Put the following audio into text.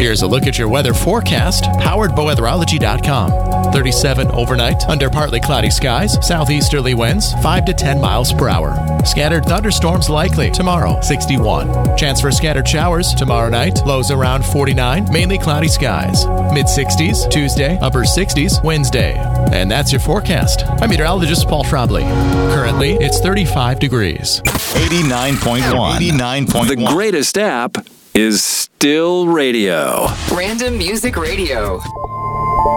Here's a look at your weather forecast, powered by weatherology.com. 37 overnight, under partly cloudy skies, southeasterly winds, 5 to 10 miles per hour. Scattered thunderstorms likely tomorrow, 61. Chance for scattered showers tomorrow night, lows around 49, mainly cloudy skies. Mid-60s Tuesday, upper 60s Wednesday. And that's your forecast. I'm meteorologist Paul Trombley. Currently, it's 35 degrees. 89.1. 89.1. The greatest app is still radio. Random Music Radio.